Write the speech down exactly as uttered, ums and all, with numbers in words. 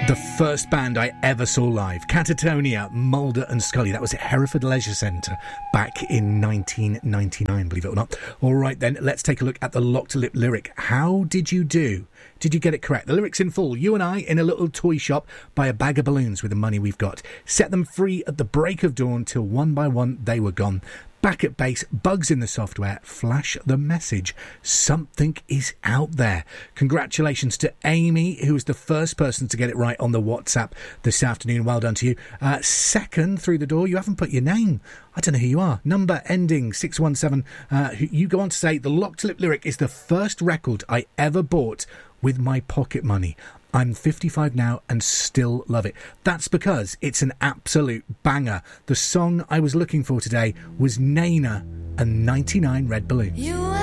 The first band I ever saw live, Catatonia, Mulder and Scully. That was at Hereford Leisure Centre back in nineteen ninety-nine, believe it or not. All right, then, let's take a look at the Locked Lip lyric. How did you do? Did you get it correct? The lyrics in full. You and I in a little toy shop buy a bag of balloons with the money we've got. Set them free at the break of dawn till one by one they were gone. Back at base, bugs in the software, flash the message. Something is out there. Congratulations to Amy, who was the first person to get it right on the WhatsApp this afternoon. Well done to you. Uh, second through the door, you haven't put your name. I don't know who you are. Number ending six one seven. Uh, you go on to say, the Locked Lip lyric is the first record I ever bought with my pocket money. I'm fifty-five now and still love it. That's because it's an absolute banger. The song I was looking for today was Nena and ninety-nine Red Balloons. You